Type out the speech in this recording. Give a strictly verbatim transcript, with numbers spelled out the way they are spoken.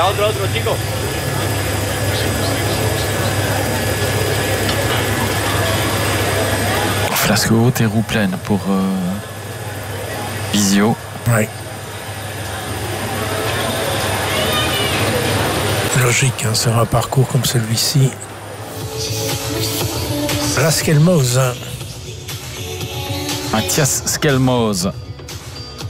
otro, otro, chico. Flasque haute et roue pleine pour euh, Visio. Ouais. Logique, hein, sur un parcours comme celui-ci. Las Kelmoz. Mathias Skelmoz.